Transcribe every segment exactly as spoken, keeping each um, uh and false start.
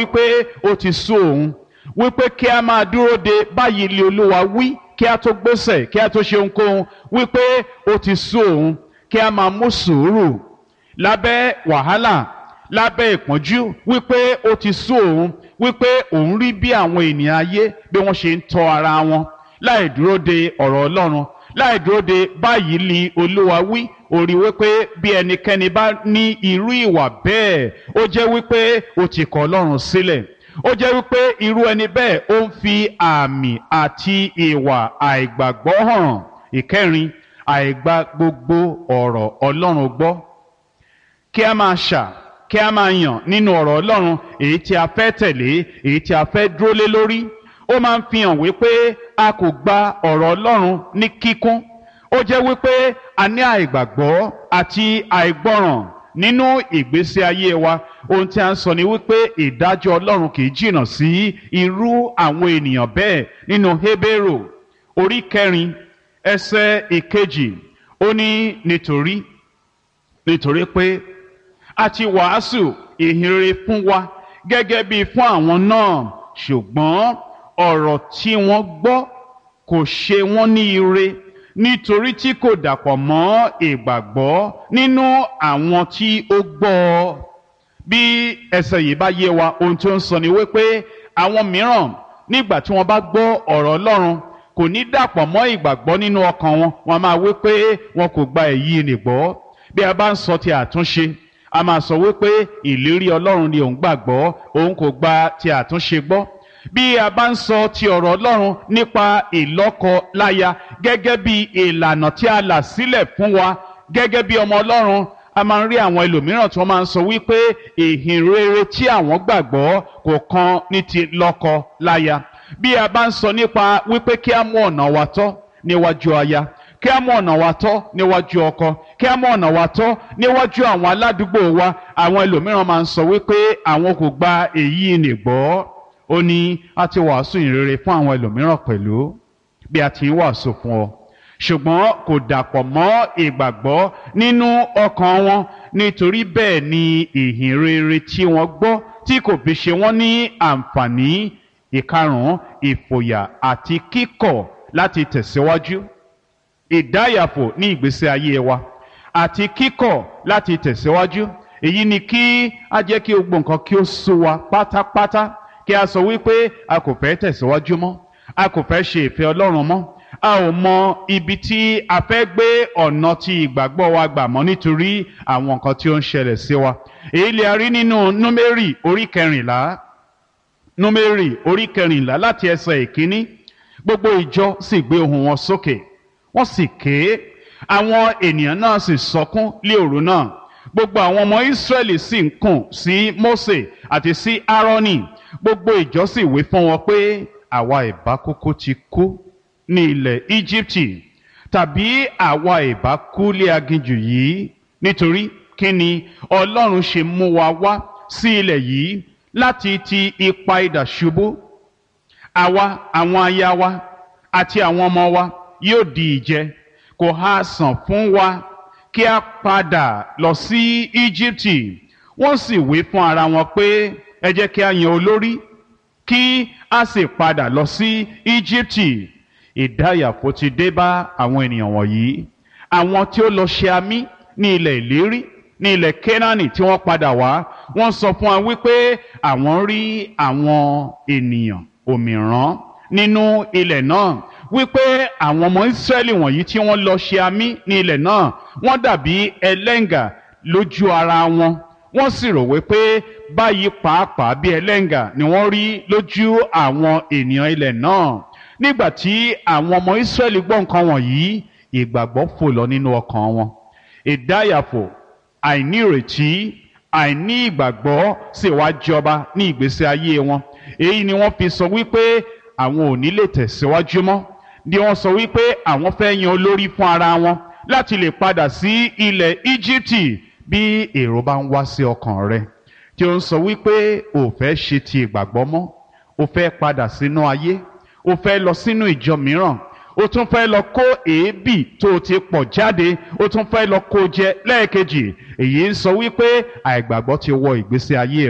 wípé ó ti sú òun, wípé kí a máa dúró de báyìí lé Olúwa wí kí a tó gbésẹ̀ kí a tó ṣe ohunkóhun, wípé ó ti sú òun, kí a máa mú sùúrù lábẹ́ wàhálà, lábẹ́ ìpọ́njú, wípé ó ti sú òun, wípé òun rí bí àwọn ènìyàn ayé bí wọ́n ṣe ń tọ́ ara wọn láì dúró de ọ̀rọ̀ Ọlọ́run, láì dúró de báyìí lé Olúwa wí. Ó rí wípé bí ẹnikẹ́ni bá ní irú ìwà bẹ́ẹ̀, ó jẹ́ wípé ó ti kọ̀ Ọlọ́run sílẹ̀. Ó jẹ́ wípé irú ẹni bẹ́ẹ̀ ó ń fi àmì àti ìwà àìgbàgbọ́ hàn. Ìkẹrin, àìgbà gbogbo ọ̀rọ̀ Ọlọ́run gbọ́. Kí a máa ṣà, kí a máa yàn nínú ọ̀rọ̀ Ọlọ́run èyí tí a fẹ́ tẹ̀lé, èyí tí a fẹ́ dúró lé lórí. Ó máa ń fi hàn wípé a kò gba ọ̀rọ̀ Ọlọ́run ní kíkún. Ó jẹ́ wípé a ní àìgbàgbọ́ àti àìgbọ́ràn nínú ìgbésí ayé wa. Ohun tí a ń sọ ni wípé ìdájọ́ Ọlọ́run kì í jìnnà sí irú àwọn ènìyàn bẹ́ẹ̀. Nínú Hébérù orí kẹrin ẹsẹ̀ ìkejì, ó ní nítorí nítorí pé a ti wàásù ìhìnrere fún wa gẹ́gẹ́ bí fún àwọn náà, ṣùgbọ́n ọ̀rọ̀ tí wọ́n gbọ́ kò ṣe wọ́n ní ire, nítorí tí kò dàpọ̀ mọ́ ìgbàgbọ́ nínú àwọn tí ó gbọ́ ọ. Bí ẹsẹ̀ yìí bá yé wa, ohun tí ó ń sọ ni wípé àwọn mìíràn nígbà tí wọ́n bá gbọ́ ọ̀rọ̀ Ọlọ́run kò ní dàpọ̀ mọ́ ìgbàgbọ́ nínú ọkàn wọn. Wọ́n máa wípé wọn kò gba èyí nì gbọ́. Bí a bá ń sọ ti àtúnṣe, a máa sọ wípé ìlérí Ọlọ́run ni òun gbàgbọ́, òun kò gba ti àtúnṣe gbọ́. Bí a bá ń sọ ti ọ̀rọ̀ Ọlọ́run nípa ìlọ́kọ-láya gẹ́gẹ́ bí ìlànà tí a là sílẹ̀ fún wa gẹ́gẹ́ bí ọmọ Ọlọ́run, a máa ń rí àwọn ẹlòmíràn tí wọ́n máa ń sọ wípé ìhìnrere tí àwọn gbàgbọ́ kò kan ní ti lọ́kọ-láya. Bí a bá ń sọ nípa wípé kí a mú ọ̀nà wa tọ́ níwájú aya, kí a mú ọ̀nà wa tọ́ níwájú ọkọ, kí a mú ọ̀nà wa tọ́ níwájú àwọn aládùúgbò wa, àwọn ẹlòmíràn máa ń sọ wípé àwọn kò gba èyí nì gbọ́. Ó ní a ti wàásù ìrere fún àwọn ẹlòmíràn pẹ̀lú bí a ti ń wàásù fún ọ, ṣùgbọ́n kò dàpọ̀ mọ́ ìgbàgbọ́ nínú ọkàn wọn. Nítorí bẹ́ẹ̀ ni ìhìnrere tí wọ́n gbọ́ tí kò fi ṣe wọ́n ní àǹfààní. Ìkarùn-ún, ìfòyà àti kíkọ̀ láti tẹ̀síwájú. Ìdáyàfò ní ìgbésí ayé wa àti kíkọ̀ láti tẹ̀síwájú. Èyí ni kí a jẹ́ kí gbogbo nǹkan kí ó sú wa pátápátá, kí a sọ wípé a kò fẹ́ tẹ̀síwájú mọ́, a kò fẹ́ ṣe ìfẹ́ Ọlọ́run mọ́, a ò mọ ibi tí a fẹ́ gbé ọ̀nà tí ìgbàgbọ́ wa gbà mọ́ nítorí àwọn nǹkan tí ó ń ṣẹlẹ̀ sí wa. Èyí lè rí nínú Númérì orí kẹrìnlá, Númérì orí kẹrìnlá láti ẹsẹ̀ ìkíní. Gbogbo ìjọ sì gbé ohùn wọn sókè, wọ́n sì ké, àwọn ènìyàn náà sì sọkún lé òru náà. Gbogbo àwọn ọmọ Ísírẹ́lì sì ń kùn sí Mósè àti sí Áárónì. Gbogbo ìjọ sì wí fún wọn pé àwa ìbá kúkú ti kú ní ilẹ̀ Íjíbítì, tàbí àwa ìbá kú lé aginjù yìí. Nítorí kí ni Ọlọ́run ṣe mú wa wá sí ilẹ̀ yìí láti ti ipa idà ṣubú? Àwa, àwọn aya wa àti àwọn ọmọ wa yóò di ìjẹ. Kò ha sàn fún wa kí a padà lọ sí Íjíbítì? Wọ́n sì wí fún ara wọn pé ẹ jẹ́ kí a yan olórí kí a sì padà lọ sí Íjíbítì. Ìdáyàfò ti dé bá àwọn ènìyàn wọ̀nyí, àwọn tí ó lọ ṣe amí ní ilẹ̀ ìlérí, ní ilẹ̀ Kénáánì tí wọ́n padà wá. Wọ́n sọ fún wa wípé àwọn rí àwọn ènìyàn òmìrán nínú ilẹ̀ náà, wípé àwọn ọmọ Ísírẹ́lì wọ̀nyí tí wọ́n lọ ṣe amí ní ilẹ̀ náà wọ́n dàbí ẹlẹ́ngà lójú ara wọn. Wọ́n sì rò wípé báyìí pàápàá bí ẹlẹ́ngà ni wọ́n rí lójú àwọn ènìyàn ilẹ̀ náà. Nígbà tí àwọn ọmọ Ísírẹ́lì gbọ́ nǹkan wọ̀nyí, ìgbàgbọ́ fò lọ nínú ọkàn wọn. Ìdáyàfò, àìnírètí, àìní ìgbàgbọ́ sì wá jọba ní ìgbésí ayé wọn. Èyí ni wọ́n fi sọ wípé àwọn ò ní lè tẹ̀síwájú mọ́. Bí wọ́n sọ wípé àwọn fẹ́ yan olórí fún ara wọn láti lè padà sí ilẹ̀ Íjíbítì. Bí èrò bá ń wá sí ọkàn rẹ tí ó ń sọ wípé o fẹ́ ṣe ti ìgbàgbọ́ mọ́, o fẹ́ padà sínú ayé, o fẹ́ lọ sínú ìjọ mìíràn, o tún fẹ́ lọ kó èébì tó o ti pọ̀ jáde, o tún fẹ́ lọ kó jẹ lẹ́ẹ̀kejì, èyí ń sọ wípé àìgbàgbọ́ ti wọ ìgbésí ayé rẹ.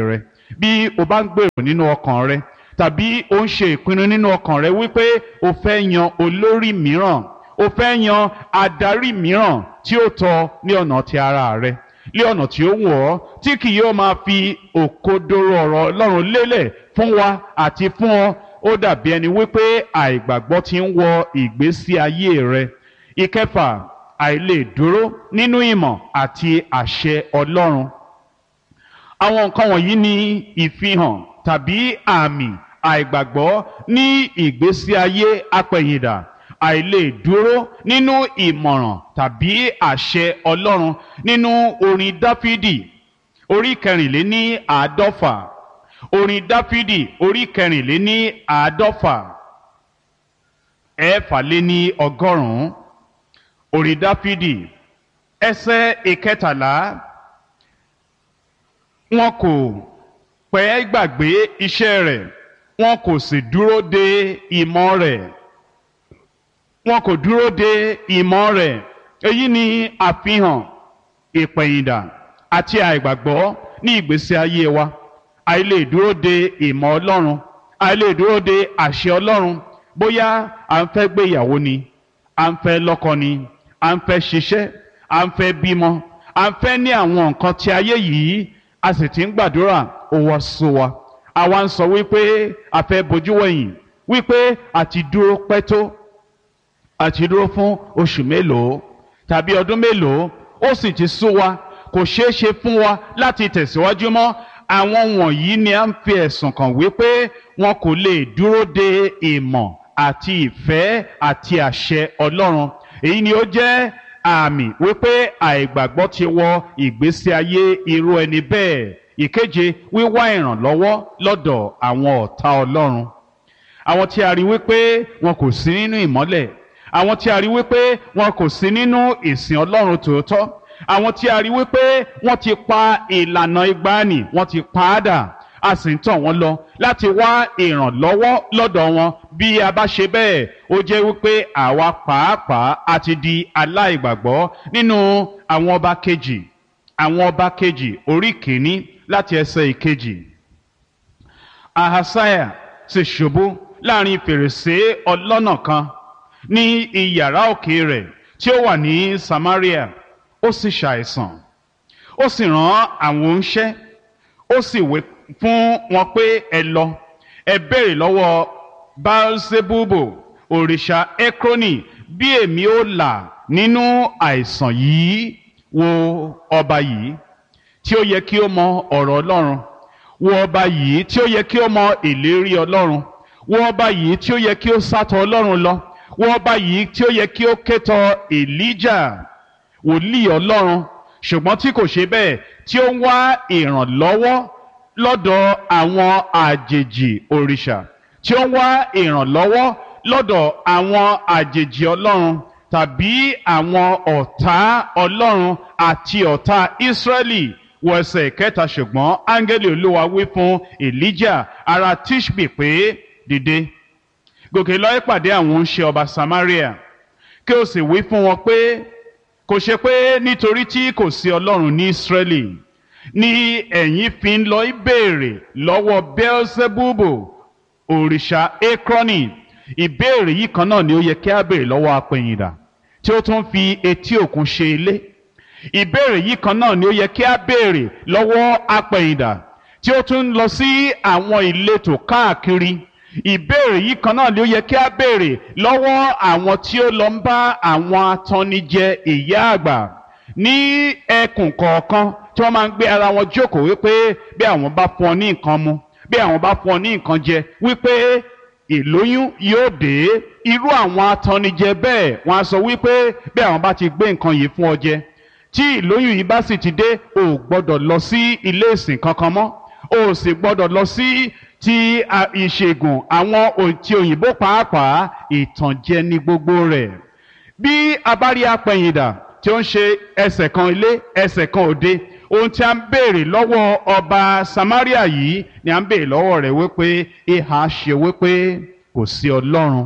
bí o bá ń gbèrò nínú ọkàn rẹ tàbí o ń ṣe ìpinnu nínú ọkàn rẹ wípé o fẹ́ yan olórí mìíràn, o fẹ́ yan adarí mìíràn tí ó tọ́ ní ọ̀nà ti ara rẹ, ní ọ̀nà tí ó wù ọ́, tí kì yóò máa fi òkodoro ọ̀rọ̀ Ọlọ́run lélẹ̀ fún wa àti fún ọ, ó dàbí ẹni wípé àìgbàgbọ́ ti ń wọ ìgbésí ayé rẹ. Ìkẹfà, àìlè dúró nínú ìmọ̀ àti àṣẹ Ọlọ́run. Àwọn nǹkan wọ̀nyí ni ìfihàn tàbí àmì àìgbàgbọ́ ní ìgbésí ayé apẹ̀yìndà. Àìlè dúró nínú ìmọ̀ràn tàbí àṣẹ Ọlọ́run. Nínú orin Dáfídì orí kẹrìnléní àádọ́fà, orin Dáfídì orí kẹrìnléní àádọ́fà ẹ̀ẹ́fàléní ọgọ́rùn-ún, orin Dáfídì ẹsẹ̀ ìkẹtàlá. Wọn kò pẹ́ gbàgbé iṣẹ́ rẹ̀, wọn kò sì dúró de ìmọ̀ rẹ̀. Wọn kò dúró de ìmọ̀ rẹ̀. Èyí ni àfihàn ìpẹ̀yìndà àti àìgbàgbọ́ ní ìgbésí ayé wa. Àìlè dúró de ìmọ̀ Ọlọ́run, àìlè dúró de àṣẹ Ọlọ́run. Bóyá à ń fẹ́ gbéyàwó ni, à ń fẹ́ lọ́kọ ni, à ń fẹ́ ṣiṣẹ́, à ń fẹ́ bímọ, à ń fẹ́ ní àwọn nǹkan tí ayé yìí, a sì ti ń gbàdúrà ó wá sú wa. Àwa ń sọ wípé a fẹ́ bojú wẹ̀yìn, wípé àti dúró pẹ́ tó, àti dúró fún oṣù mélòó tàbí ọdún mélòó, ó sì ti sú wa, kò ṣeé ṣe fún wa láti tẹ̀síwájú mọ́. Àwọn wọ̀nyí ni a ń fi ẹ̀sùn kàn wípé wọn kò lè dúró de ìmọ̀ àti ìfẹ́ àti àṣẹ Ọlọ́run. Èyí ni ó jẹ́ àmì wípé àìgbàgbọ́ ti wọ ìgbésí ayé irú ẹni bẹ́ẹ̀. Ìkeje, wíwá ìrànlọ́wọ́ lọ́dọ̀ àwọn ọ̀tá Ọlọ́run. Àwọn tí a rí wípé wọn kò sí nínú ìmọ́lẹ̀, àwọn tí a rí wípé wọn kò sí nínú ìsìn Ọlọ́run tòótọ́, àwọn tí a rí wípé wọ́n ti pa ìlànà ìgbàanì, wọ́n ti pa á dà, a sì ń tàn wọ́n lọ láti wá ìrànlọ́wọ́ lọ́dọ̀ wọn. Bí a bá ṣe bẹ́ẹ̀, ó jẹ́ wípé àwa pàápàá a ti di aláìgbàgbọ́. Nínú àwọn ọba kejì, àwọn ọba kejì orí kìíní láti ẹsẹ̀ ìkejì. Ahasiah sì ṣubú láàrin fèrèsé ọlọ́nà kan ní iyàrá òkè rẹ̀ tí ó wà ní Samaria, ó sì ṣàìsàn. Ó sì rán àwọn oníṣẹ́, ó sì wí fún wọn pé ẹ lọ, ẹ béèrè lọ́wọ́ Baalsebubu òrìṣà Ekroni bí èmi ó là nínú àìsàn yìí. Wo ọba yìí tí ó yẹ kí ó mọ ọ̀rọ̀ Ọlọ́run, wo ọba yìí tí ó yẹ kí ó mọ ìlérí Ọlọ́run, wo ọba yìí tí ó yẹ kí ó sátọ̀ Ọlọ́run lọ, wo ọba yìí tí ó yẹ kí ó kétọ̀ Èlíjà wòlíì Ọlọ́run, ṣùgbọ́n tí kò ṣe bẹ́ẹ̀, tí ó ń wá ìrànlọ́wọ́ lọ́dọ̀ àwọn àjèjì òrìṣà, tí ó ń wá ìrànlọ́wọ́ lọ́dọ̀ àwọn àjèjì Ọlọ́run tàbí àwọn ọ̀tá Ọlọ́run àti ọ̀tá Ísírẹ́lì. Wọ ẹsẹ̀ ìkẹta, ṣùgbọ́n áńgẹ́lì Olúwa wí fún Èlíjà ará Tishbi pé, dìde, gòkè lọ ìpàdé àwọn oníṣẹ́ ọba Samaria, kí o sì wí fún wọn pé, kò ṣe pé nítorí tí kò sí Ọlọ́run ní Ísírẹ́lì ni ẹ̀yin fi ń lọ ìbéèrè lọ́wọ́ Beelzebubu òrìṣà Ekroni. Ìbéèrè yìí kan náà ni ó yẹ kí a béèrè lọ́wọ́ apẹ̀yìndà tí ó tún fi etí òkun ṣe ilé. Ìbéèrè yìí kan náà ni ó yẹ kí a béèrè lọ́wọ́ apẹ̀yìndà tí ó tún lọ sí àwọn ìletò káàkiri. Ìbéèrè yìí kan náà ni ó yẹ kí a béèrè lọ́wọ́ àwọn tí ó lọ ń bá àwọn atannijẹ ìyá àgbà ní ẹkùn kọ̀ọ̀kan tí wọ́n máa ń gbé ara wọn jókòó wípé bí àwọn bá fún ọ ní nǹkan mu, bí àwọn bá fún ọ ní nǹkan jẹ, wípé ìlóyún yóò dé. Irú àwọn atannijẹ bẹ́ẹ̀ wọ́n á sọ wípé bí àwọn bá ti gbé nǹkan yìí fún ọ jẹ, tí ìlóyún yìí bá sì ti dé, o ò gbọ́dọ̀ lọ sí ilé ìsìn kankan mọ́, o ò sì gbọ́dọ̀ lọ sí ti ìṣègùn àwọn ti òyìnbó pàápàá. Ìtànjẹ ní gbogbo rẹ̀. Bí a bá rí apẹ̀yìndà tí ó ń ṣe ẹsẹ̀ kan ilé ẹsẹ̀ kan òde, ohun tí a ń béèrè lọ́wọ́ ọba Samaria yìí ni a ń béèrè lọ́wọ́ rẹ̀ wípé ìhà ṣe wípé kò sí Ọlọ́run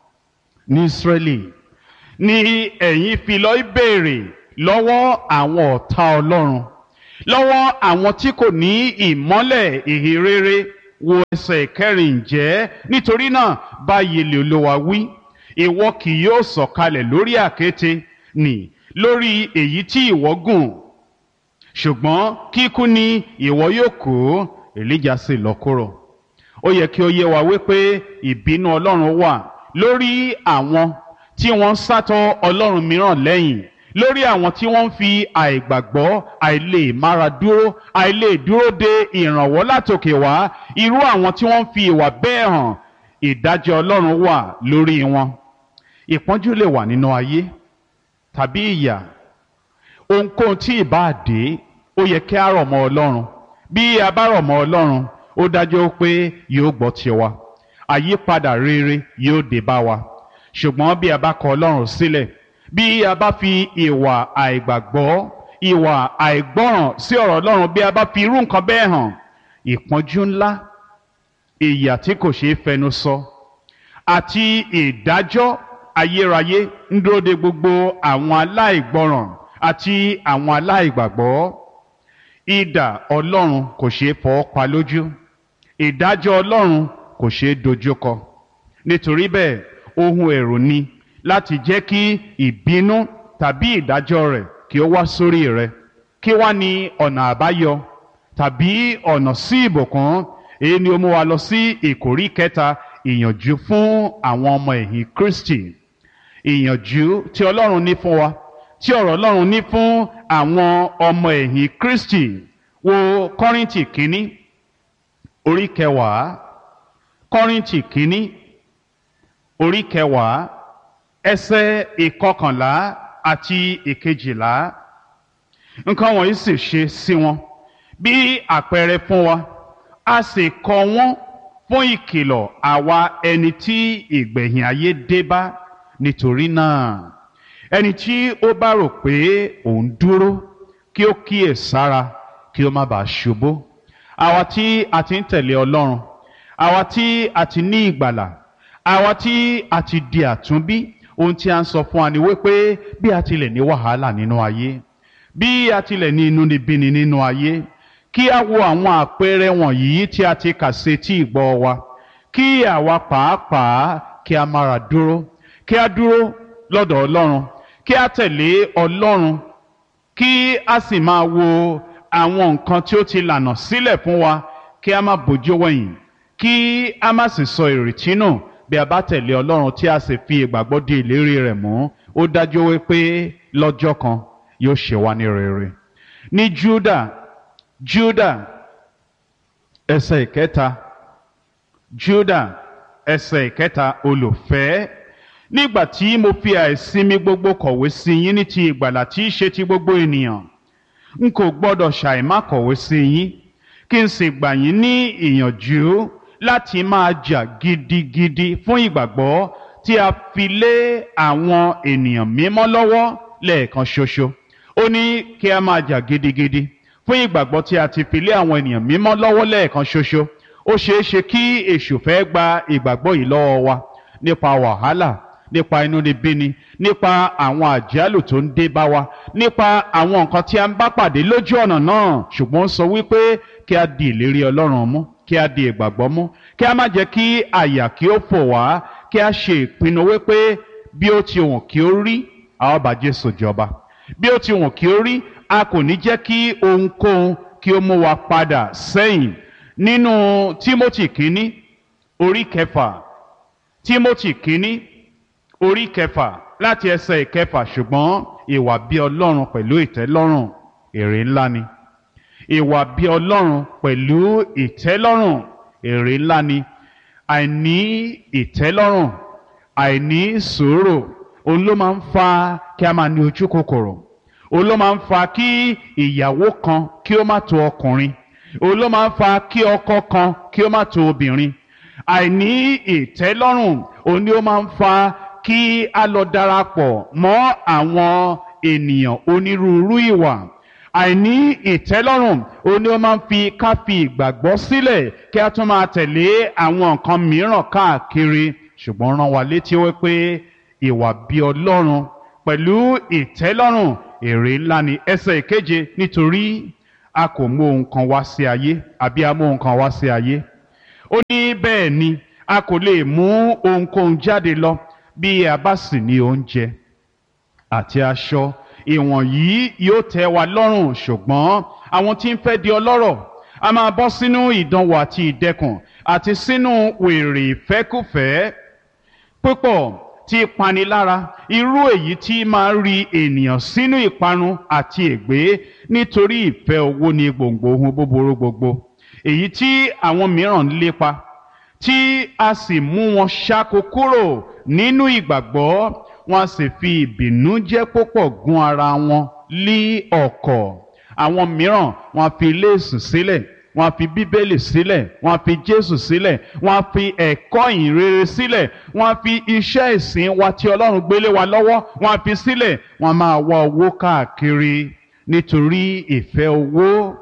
ní Ísírẹ́lì ni ẹ̀yin fi lọ béèrè lọ́wọ́ àwọn ọ̀tá Ọlọ́run, lọ́wọ́ àwọn tí kò ní ìmọ́lẹ̀ ìhìnrere. Wo ẹsẹ̀ kẹrin, ǹjẹ́ nítorí náà báyìí lè Olúwa wí, ìwọ kì yóò sọ̀kalẹ̀ lórí àkéte nì lórí èyí tí ìwọ gùn, ṣùgbọ́n kíkú ni ìwọ yóò kú. Èlíjà sì lọ kúrò. Ó yẹ kí ó yé wa wípé ìbínú Ọlọ́run wà lórí àwọn tí wọ́n ń sátọ̀ Ọlọ́run mìíràn lẹ́yìn, lórí àwọn tí wọ́n ń fi àìgbàgbọ́, àìlè mára dúró, àìlè dúró de ìrànwọ́ látòkè wá, irú àwọn tí wọ́n ń fi ìwà bẹ́ẹ̀ hàn. Ìdájọ́ Ọlọ́run wà lórí wọn. Ìpọ́njú lè wà nínú ayé tàbí ìyà. Ohunkóhun tí ìbá dé, ó yẹ kí a rọ̀ mọ́ Ọlọ́run. Bí a bá rọ̀ mọ́ Ọlọ́run, ó dájú pé yóò gbọ́ tiwa. Àyípadà rere yóò dé bá wa. Ṣùgbọ́n bí a bá kọ̀ Ọlọ́run sílẹ̀, bí a bá fi ìwà àìgbàgbọ́, ìwà àìgbọ́ràn sí ọ̀rọ̀ Ọlọ́run, bí a bá fi irú nǹkan bẹ́ẹ̀ hàn, ìpọ́njú ńlá, ìyà tí kò ṣeé fẹnu sọ, àti ìdájọ́ ayérayé ń dúró de gbogbo àwọn aláìgbọ́ràn àti àwọn aláìgbàgbọ́. Idà Ọlọ́run kò ṣeé fọwọ́ pa lójú. Ìdájọ́ Ọlọ́run kò ṣeé dojúkọ. Nítorí bẹ́ẹ̀, ohun ẹ̀rù ni láti jẹ́ kí ìbínú tàbí ìdájọ́ rẹ̀ kí ó wá sórí rẹ. Kí wá ní ọ̀nà àbáyọ tàbí ọ̀nà sí ìbùkún? Èyí ni ó mú wa lọ sí ìkórí kẹta, ìyànjú fún àwọn ọmọ ẹ̀yìn Kristi. Ìyànjú tí Ọlọ́run ní fún wa, tí ọ̀rọ̀ Ọlọ́run ní fún àwọn ọmọ ẹ̀yìn Kristi. Wo Kọ́ríńtì kínní orí kẹwàá, Kọ́ríńtì kínní orí kẹwàá, ẹsẹ̀ ìkọkànlá àti ìkejìlá. Nǹkan wọ̀nyí sì ṣe sí wọn bí àpẹẹrẹ fún wa, a sì kọ wọ́n fún ìkìlọ̀ àwa ẹni tí ìgbẹ̀yìn ayé dé bá. Nítorí náà, ẹni tí ó bá rò pé òun dúró, kí ó kíyè sára kí ó má bàa ṣubú. Àwa tí a ti ń tẹ̀lé Ọlọ́run, àwa tí a ti ní ìgbàlà, àwa tí a ti di àtúnbí, ohun tí a ń sọ fún wa ni wípé bí a tilẹ̀ ní wàhálà nínú ayé, bí a tilẹ̀ ní inúnibíni nínú ayé, kí a wo àwọn àpẹẹrẹ wọ̀nyí tí a ti kà sétí ìgbọ́ wa, kí àwa pàápàá kí a mára dúró, kí a dúró lọ́dọ̀ Ọlọ́run, kí a tẹ̀lé Ọlọ́run, kí a sì máa wo àwọn nǹkan tí ó ti lànà sílẹ̀ fún wa, kí a má bójú wẹ̀yìn, kí a má sì sọ ìrètí nù. Bí a bá tẹ̀lé Ọlọ́run tí a sì fi ìgbàgbọ́ di ìlérí rẹ̀ mú, ó dájú wípé lọ́jọ́ kan yóò ṣe wá ní rere. Ní Júdà, Júdà ẹsẹ̀ ìkẹta, Júdà ẹsẹ̀ ìkẹta, olùfẹ́, nígbà tí mo fi àìsinmi gbogbo kọ̀wé sí yín ní ti ìgbàlà tí í ṣe ti gbogbo ènìyàn, n kò gbọ́dọ̀ ṣàìmá kọ̀wé sí yín, kí n sì gbà yín ní ìyànjú láti máa jà gidigidi fún ìgbàgbọ́ tí a fi lé àwọn ènìyàn mímọ́ lọ́wọ́ lẹ́ẹ̀kan ṣoṣo. Ó ní kí a máa jà gidigidi fún ìgbàgbọ́ tí a ti fi lé àwọn ènìyàn mímọ́ lọ́wọ́ lẹ́ẹ̀kan ṣoṣo. Ó ṣeé ṣe kí èṣù fẹ́ gba ìgbàgbọ́ yìí lọ́wọ́ wa nípa wàhálà, nípa inúnibíni, nípa àwọn àjálù tó ń dé bá wa, nípa àwọn nǹkan tí a ń bá pàdé lójú ọ̀nà náà. Ṣùgbọ́n ó sọ wípé kí a di ìlérí Ọlọ́run mú, kí a di ìgbàgbọ́ mú, kí a má jẹ́ kí àyà kí ó fò wá, kí a ṣe ìpinnu wípé bí ó ti wùn kí ó rí, a ó bá Jésù jọba. Bí ó ti wùn kí ó rí, a kò ní jẹ́ kí ohunkóhun kí ó mú wa padà sẹ́yìn. Nínú Tímótì kínní orí kẹfà, Tímótì kínní orí kẹfà láti ẹsẹ̀ ìkẹfà, ṣùgbọ́n ìwà bí Ọlọ́run pẹ̀lú ìtẹ́lọ́rùn èrè ńlá ni. Ìwà bí Ọlọ́run pẹ̀lú ìtẹ́lọ́rùn èrè ńlá ni. Àìní ìtẹ́lọ́rùn, àìní sùúrù, òun ló máa ń fa kí a máa ní ojú kòkòrò. Òun ló máa ń fa kí ìyàwó kan kí ó má tó ọkùnrin. Òun ló máa ń fa kí ọkọ kan kí ó má tó obìnrin. Àìní ìtẹ́lọ́rùn, òun ni ó máa ń fa kí a lọ darapọ̀ mọ́ àwọn ènìyàn onírúurú ìwà. Àìní ìtẹ́lọ́rùn, òun ni ó máa ń fi ká fi ìgbàgbọ́ sílẹ̀ kí a tún máa tẹ̀lé àwọn nǹkan mìíràn káàkiri. Ṣùgbọ́n rán wa létí wípé ìwà bí Ọlọ́run pẹ̀lú ìtẹ́lọ́rùn èrè ńlá ni. Ẹsẹ̀ ìkeje, nítorí a kò mú ohun kan wá sí ayé àbí a mú ohun kan wá sí ayé. Ó ní bẹ́ẹ̀ ni a kò lè mú ohunkóhun jáde lọ bí a bá sì ní oúnjẹ àti aṣọ. Ìwọ̀nyí yóò tẹ́ wa lọ́rùn, ṣùgbọ́n àwọn tí ń fẹ́ di ọlọ́rọ̀ a máa bọ́ sínú ìdánwò àti ìdẹkùn àti sínú wèrè ìfẹ́kùfẹ́ púpọ̀ tí panilára, irú èyí tí máa ń ri ènìyàn sínú ìparun àti ègbé nítorí ìfẹ́ owó ní gbòǹgbò ohun búburú gbogbo, èyí tí àwọn mìíràn ń lépa, tí a sì mú wọn ṣáko kúrò nínú ìgbàgbọ́, wọn a sì fi ìbìnújẹ́ púpọ̀ gún ara wọn lí ọ̀kọ̀. Àwọn mìíràn wọn a fi ilé ìsìn sílẹ̀, wọn a fi bíbélì sílẹ̀, wọn a fi Jésù sílẹ̀, wọn a fi ẹ̀kọ́ ìhìnrere sílẹ̀, wọn a fi iṣẹ́ ìsìn wa tí Ọlọ́run gbélé wa lọ́wọ́, wọn a fi sílẹ̀. Wọn a máa wá owó káàkiri nítorí ìfẹ́ owó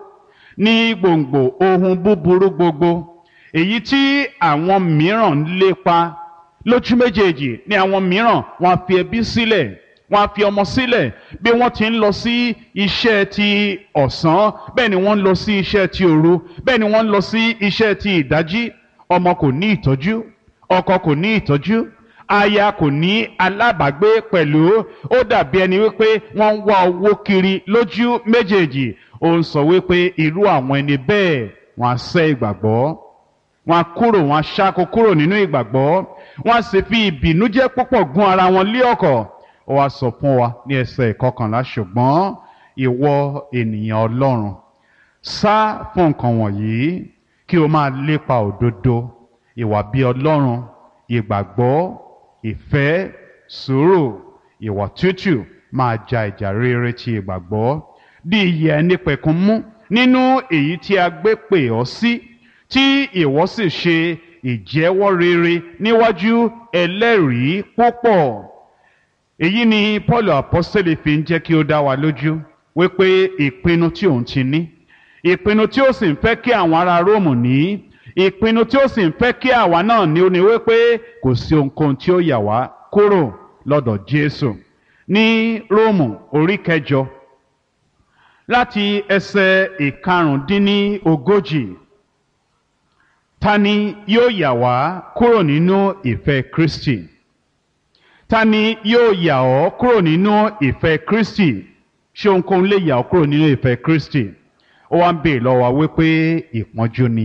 ní gbòǹgbò ohun búburú gbogbo, èyí tí àwọn mìíràn ń lépa. Lójú méjèèjì ni àwọn mìíràn wọn a fi ẹbí sílẹ̀, wọn a fi ọmọ sílẹ̀. Bí wọ́n ti ń lọ sí iṣẹ́ ti ọ̀sán, bẹ́ẹ̀ ni wọ́n ń lọ sí iṣẹ́ ti òru, bẹ́ẹ̀ ni wọ́n ń lọ sí iṣẹ́ ti ìdájí. Ọmọ kò ní ìtọ́jú, ọkọ kò ní ìtọ́jú, aya kò ní alábàágbé pẹ̀lú. Ó dàbí ẹni wípé wọ́n ń wá owó kiri lójú méjèèjì. Ó ń sọ wípé irú àwọn ẹni bẹ́ẹ̀ wọ́n á sẹ́ ìgbàgbọ́, wọ́n á kúrò, wọ́n á ṣáko kúrò nínú ìgbàgbọ́, wọ́n á sì fi ìbìnújẹ́ púpọ̀ gún ara wọn lé ọ̀kọ̀. Ó wá sọ fún wa ní ẹsẹ̀ ìkọkànlá, ṣùgbọ́n ìwọ ènìyàn Ọlọ́run, sá fún nǹkan wọ̀nyí kí o máa lépa òdodo, ìwà bí Ọlọ́run, ìgbàgbọ́, ìfẹ́, sùúrù, ìwà tútù. Máa ja ìjà rere ti ìgbàgbọ́, di ìyè ẹnípẹ̀kun mú nínú èyí tí a gbé pè ọ́ sí, tí ìwọ sì ṣe ìjẹ́wọ́ rere níwájú ẹlẹ́rìí púpọ̀. Èyí ni Paul apọ́sítélì fi ń jẹ́ kí ó dá wa lójú wípé ìpinnu tí òun ti ní, ìpinnu tí ó sì ń fẹ́ kí àwọn ará Róòmù ní, ìpinnu tí ó sì ń fẹ́ kí àwa náà ní, ó ní wípé kò sí ohunkóhun tí ó yà wá kúrò lọ́dọ̀ Jésù. Ní Róòmù orí kẹjọ láti ẹsẹ̀ ìkarùndínlógójì, ta ni yóò yà wá kúrò nínú ìfẹ́ Kristi? Ta ni yóò yà ọ́ kúrò nínú ìfẹ́ Kristi? Ṣé ohunkóhun lè yà ọ́ kúrò nínú ìfẹ́ Kristi? Ó wá ń bèèrè lọ́wọ́ wa wípé ìpọ́njú ni,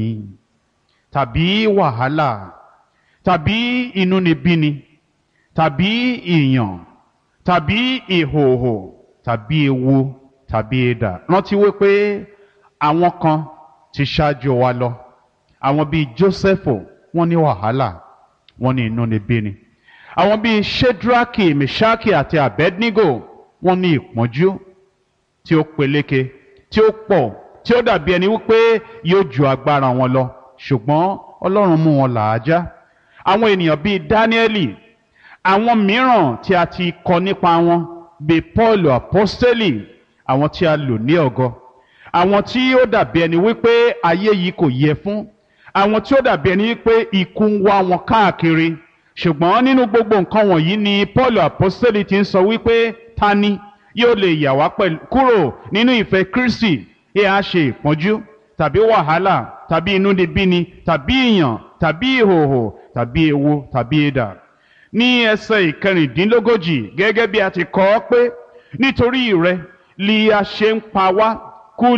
tàbí wàhálà, tàbí inúnibíni, tàbí ìyàn, tàbí ìhòhò, tàbí ewu, tàbí idà. Rántí wípé àwọn kan ti ṣáájú wa lọ. Àwọn bíi Jósẹ́fù, wọ́n ní wàhálà, wọ́n ní inúnibíni. Àwọn bíi Ṣédrákì, Mèṣákì àti Abednego, wọ́n ní ìpọ́njú tí ó peléke, tí ó pọ̀, tí ó dàbí ẹni wípé yóò ju agbára wọn lọ, ṣùgbọ́n Ọlọ́run mú wọn làájá. Àwọn ènìyàn bíi Dáníẹ́lì, àwọn mìíràn tí a ti kọ nípa wọn bíi Paul apọ́stélì, àwọn tí a lò ní ọ̀gọ, àwọn tí ó dàbí ẹni wípé ayé yìí kò yẹ fún, àwọn tí ó dàbí ẹni wípé ikú ń wá wọn káàkiri. Ṣùgbọ́n nínú gbogbo nǹkan wọ̀nyí ni Paul apọ́stélì ti ń sọ wípé ta ni yóò lè yà wá kúrò nínú ìfẹ́ Kristi? Ẹ á ṣe ìpọ́njú tàbí wàhálà tàbí inúnibíni tàbí ìyàn tàbí ìhòhò tàbí ewu tàbí idà. Ní ẹsẹ̀ ìkẹrìndínlógójì, gẹ́gẹ́ bí a ti kọ ọ́ pé nítorí rẹ li a ṣe ń pa wá kú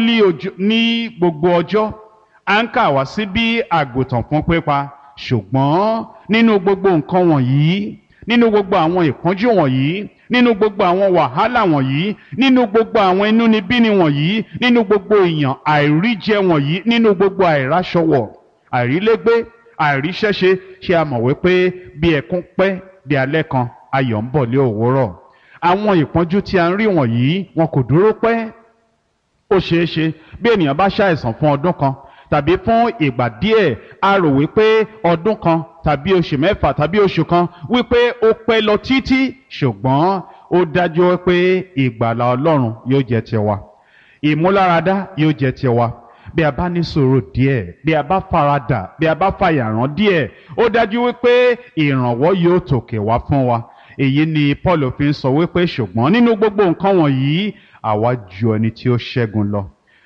ní gbogbo ọjọ́, à ń kà wá sí bí àgùntàn fún pípa. Ṣùgbọ́n nínú gbogbo nǹkan wọ̀nyí, nínú gbogbo àwọn ìpọ́njú wọ̀nyí, nínú gbogbo àwọn wàhálà wọ̀nyí, nínú gbogbo àwọn inúnibíni wọ̀nyí, nínú gbogbo ìyàn àìríjẹ wọ̀nyí, nínú gbogbo àìráṣọwọ̀, àìrílégbé, àìríṣẹ́ṣe, ṣé a mọ̀ wípé bí ẹkún pẹ́ di alẹ́ kan, ayọ̀ ń bọ̀ lé òwúrọ̀. Àwọn ìpọ́njú tí a ń rí wọ̀nyí, wọn kò dúró pẹ́. Ó ṣeé ṣe bí ènìyàn bá ṣàìsàn fún ọdún kan tàbí fún ìgbà díẹ̀, a rò wípé ọdún kan tàbí oṣù mẹ́fà tàbí oṣù kan wípé ó pẹ́ lọ títí, ṣùgbọ́n ó dájú pé ìgbàlà Ọlọ́run yóò jẹ́ tiwa, ìmúláradá yóò jẹ́ tiwa. Bí a bá ní sùúrù díẹ̀, bí a bá faradà, bí a bá fàyàrán díẹ̀, ó dájú wípé ìrànwọ́ yóò tòkè wá fún wa. Èyí ni Paul fi ń sọ wípé ṣùgbọ́n nínú gbogbo nǹkan wọ̀nyí àwa ju ẹni tí ó ṣẹ́gun lọ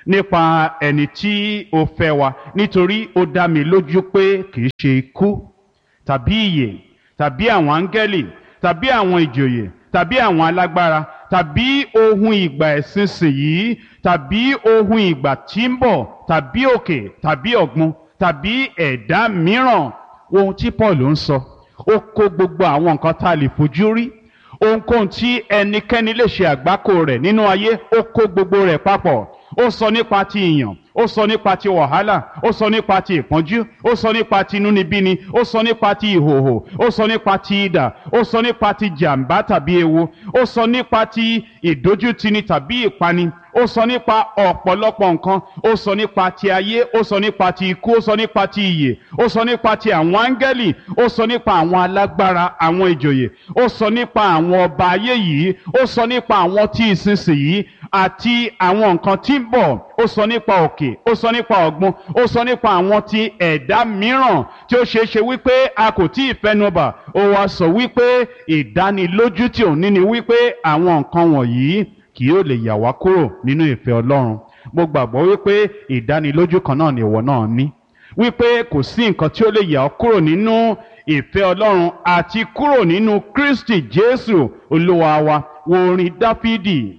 nípa ẹni tí ó fẹ́ wa nítorí ó dá mi lójú pé kì í ṣe ikú tàbí ìyè tàbí àwọn áńgẹ́lì tàbí àwọn ìjòyè tàbí àwọn alágbára tàbí ohun ìgbà ìsinsìnyí tàbí ohun ìgbà tí ń bọ̀ tàbí òkè tàbí ọ̀gbun tàbí ẹ̀dá mìíràn. Ohun tí Paul ń sọ ó kó gbogbo àwọn nǹkan tá a lè fojú rí, ohunkóhun tí ẹnikẹ́ni lè ṣe àgbákò rẹ̀ nínú ayé ó kó gbogbo rẹ̀ papọ̀. Ó sọ nípa ti ìyàn, ó sọ nípa ti wàhálà, ó sọ nípa ti ìpọ́njú, ó sọ nípa ti inúnibíni, ó sọ nípa ti ìhòhò, ó sọ nípa ti idà, ó sọ nípa ti jàǹbá tàbí ewu, ó sọ nípa ti ìdójútini tàbí ìpani, ó sọ nípa ọ̀pọ̀lọpọ̀ nǹkan, ó sọ nípa ti ayé, ó sọ nípa ti ikú, ó sọ nípa ti ìyè, ó sọ nípa ti àwọn áńgẹ́lì, ó sọ nípa àwọn alágbára, àwọn ìjòyè, ó sọ nípa àwọn ọba ayé yìí, ó sọ nípa àwọn tí ìsinsìnyí àti àwọn nǹkan tí ń bọ̀, ó sọ nípa òkè, ó sọ nípa ọ̀gbun, ó sọ nípa àwọn ti ẹ̀dá mìíràn tí ó ṣeé ṣe wípé a kò tí ì fẹnubà. Ó wá sọ wípé ìdánilójú tí òun ní ni wípé àwọn nǹkan wọ̀nyí kì yóò lè yà wá kúrò nínú ìfẹ́ Ọlọ́run. Mo gbàgbọ́ wípé ìdánilójú kan náà ni ìwọ náà ní, wípé kò sí nǹkan tí ó lè yà ọ́ kúrò nínú ìfẹ́ Ọlọ́run àti kúrò nínú Kristi Jésù Olúwa wa. Wo orin Dáfídì,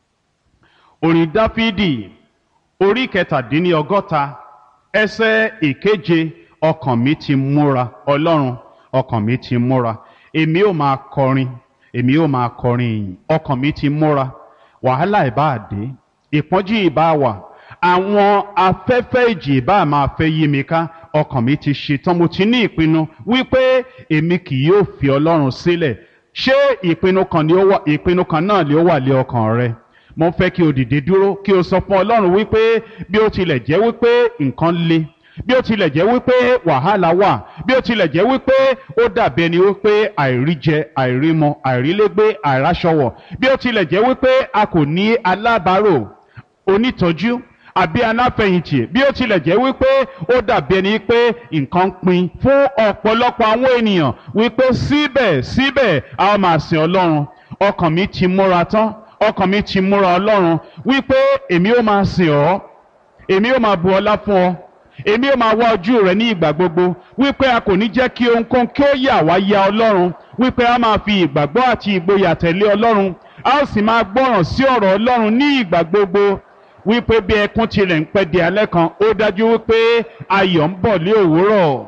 orin Dáfídì orí kẹtàdínlọ́gọ́ta ẹsẹ̀ ìkeje. Ọkàn mi ti múra, Ọlọ́run, ọkàn mi ti múra, èmi ó máa kọrin, èmi ó máa kọrin ìyìn. Ọkàn mi ti múra, wàhálà ìbá dé, ìpọ́njú ìbá wà, àwọn afẹ́fẹ́ ìjì ìbá máa fẹ́ yí mi ká, ọkàn mi ti ṣetán, mo ti ní ìpinnu wípé èmi kì yóò fi Ọlọ́run sílẹ̀. Ṣé ìpinnu kan ni ó wà, ìpinnu kan náà ni ó wà lé ọkàn rẹ? Mo fẹ́ kí o dìde dúró kí o sọ fún Ọlọ́run wípé bí ó tilẹ̀ jẹ́ wípé nǹkan le, bí ó tilẹ̀ jẹ́ wípé wàhálà wà, bí ó tilẹ̀ jẹ́ wípé ó dàbí ẹni wípé àìríjẹ, àìrímọ, àìrílégbé, àìráṣọwọ̀, bí ó tilẹ̀ jẹ́ wípé a kò ní alábàárò, onítọ́jú àbí aláfẹ̀yìntì, bí ó tilẹ̀ jẹ́ wípé ó dàbí ẹni pé nǹkan pin fún ọ̀pọ̀lọpọ̀ àwọn ènìyàn, wípé síbẹ̀ síbẹ̀ a ó máa sìn Ọlọ́run. Ọkàn mi ti múra tán, ọkàn mi ti múra Ọlọ́run wípé èmi ó máa sìn ọ́, èmi ó máa bu ọlá fún ọ, èmi ó máa wá ojú rẹ ní ìgbà gbogbo, wípé a kò ní jẹ́ kí ohunkóhun kí ó yà wá ya Ọlọ́run, wípé a máa fi ìgbàgbọ́ àti ìgboyà tẹ̀lé Ọlọ́run, a ó sì máa gbọ́ràn sí ọ̀rọ̀ Ọlọ́run ní ìgbà gbogbo, wípé bí ẹkún tilẹ̀ ń pẹ́ di alẹ́ kan, ó dájú wípé ayọ̀ ń bọ̀ lé òwúrọ̀.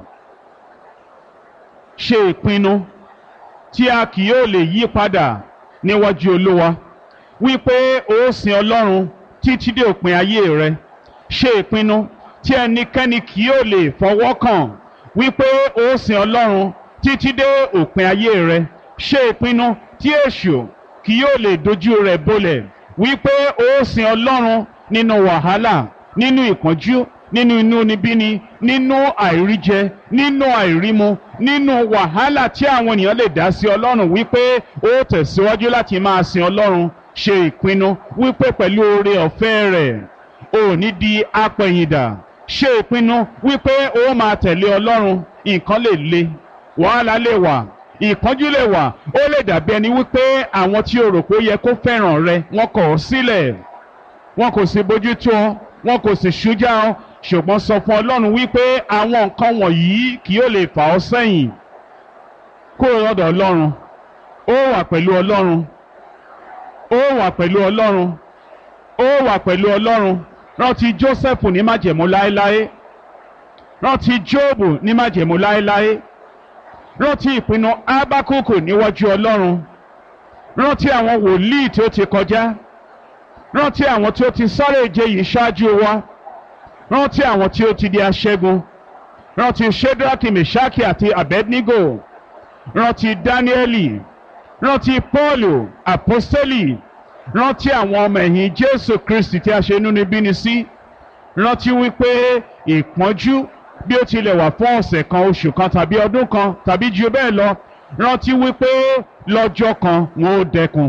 Ṣe ìpinnu tí a kì yóò lè yí padà níwájú Olúwa, wípé ó sìn Ọlọ́run títí dé òpin ayé rẹ. Ṣe ìpinnu tí ẹnikẹ́ni kì yóò lè fọwọ́ kàn, wípé ó sìn Ọlọ́run títí dé òpin ayé rẹ. Ṣe ìpinnu tí èṣù kì yóò lè dojú rẹ̀ bolẹ̀, wípé ó sìn Ọlọ́run nínú wàhálà, nínú ìpọ́njú, nínú inúnibíni, nínú àìríjẹ, nínú àìrímu, nínú wàhálà tí àwọn ènìyàn lè dá sí Ọlọ́run, wípé ó tẹ̀síwájú láti máa sìn Ọlọ́run. Ṣe ìpinnu wípé pẹ̀lú oore ọ̀fẹ́ rẹ̀ ò ní di apẹ̀yìndà. Ṣe ìpinnu wípé ó máa tẹ̀lé Ọlọ́run. Nǹkan lè le, wàhálà lè wà, ìpọ́njú lè wà, ó lè dàbí ẹni wípé àwọn tí o rò pé ó yẹ kó fẹ́ràn rẹ wọ́n kọ̀ ọ́ sílẹ̀, wọn kò sì bójú tó ọ, wọn kò sì ṣújà ọ, ṣùgbọ́n sọ fún Ọlọ́run wípé àwọn nǹkan wọ̀nyí kì yóò lè fà ọ́ sẹ́yìn kúrò lọ́dọ̀ Ọlọ́run. Ó wà pẹ̀lú Ọlọ́run, ó wà pẹ̀lú Ọlọ́run, ó wà pẹ̀lú Ọlọ́run. Rántí Jósẹ́fù ní májẹ̀mú láéláé, rántí Jóòbù ní májẹ̀mú láéláé, rántí ìpinnu Ábákùkù níwájú Ọlọ́run, rántí àwọn wòlíì tí ó ti kọjá, rántí àwọn tí ó ti sáré ìje yìí ṣáájú wa, rántí àwọn tí ó ti di aṣẹ́gun, rántí Ṣédrákì, Mèṣákì àti Abednego, rántí Dáníẹ́lì, rántí Pọ́ọ̀lù àpọ́sítélì, rántí àwọn ọmọ ẹ̀yìn Jésù Kristi tí a ṣe inúnibíni sí. Rántí wípé ìpọ́njú bí ó tilẹ̀ wà fún ọ̀sẹ̀ kan, oṣù kan tàbí ọdún kan tàbí jù bẹ́ẹ̀ lọ, rántí wípé lọ́jọ́ kan wọn ó dẹkùn.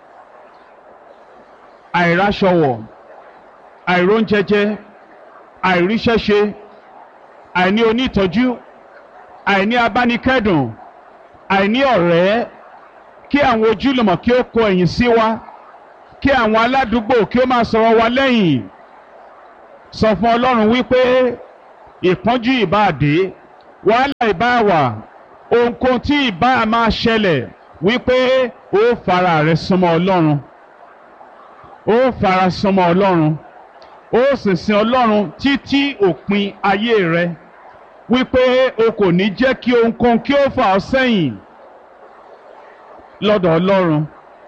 Àìráṣọwọ̀, àìróúnjẹjẹ, àìríṣẹ́ṣe, àìní onítọ́jú, àìní abánikẹ́dùn, àìní ọ̀rẹ́, kí àwọn ojúlùmọ̀ kí ó kọ ẹ̀yìn sí wa, kí àwọn aládùúgbò kí ó máa sọ̀rọ̀ wa lẹ́yìn, sọ fún ọlọ́run wípé ìpọ́njú ìbáàdé wàhálà ìbáàwà ohunkóhun tí ìbá máa ṣẹlẹ̀ wípé ó fara rẹ súnmọ́ ọlọ́run ó fara súnmọ́ ọlọ́run ó sì sin ọlọ́run títí òpin ayé rẹ wípé o kò ní jẹ́ kí ohunkóhun kí ó fà ọ́ sẹ́yìn lọ́dọ̀ ọlọ́run.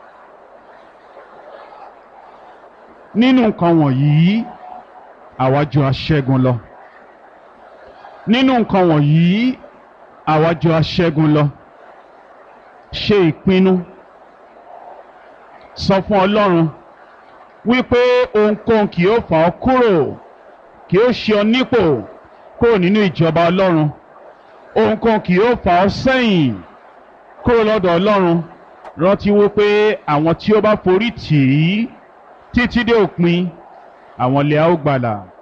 Nínú nǹkan wọ̀nyí àwa jù aṣẹ́gun lọ. Nínú nǹkan wọ̀nyí àwa jù aṣẹ́gun lọ. Ṣe ìpinnu sọ fún ọlọ́run wípé ohunkóhun kì yóò fà ọ́ kúrò kì yóò ṣe ọ nípò kúrò nínú ìjọba ọlọ́run ohunkóhun kì yóò fà ọ́ sẹ́yìn kúrò lọ́dọ̀ ọlọ́run. Rántí wípé àwọn tí ó bá forí tì í títí dé òpin àwọn lè a ó gbàlà.